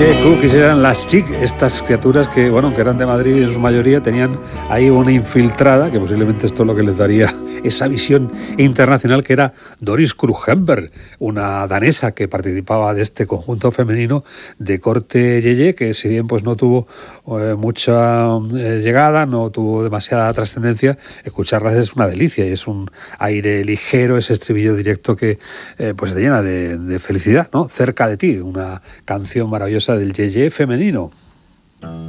Qué cookies eran las chic, estas criaturas que, bueno, que eran de Madrid en su mayoría, tenían ahí una infiltrada, que posiblemente esto es lo que les daría esa visión internacional, que era Doris Krughenberg, una danesa que participaba de este conjunto femenino de corte yeye, que si bien pues no tuvo mucha llegada, no tuvo demasiada trascendencia, escucharlas es una delicia y es un aire ligero, ese estribillo directo que pues te llena de felicidad, ¿no? Cerca de ti, una canción maravillosa del yeye femenino.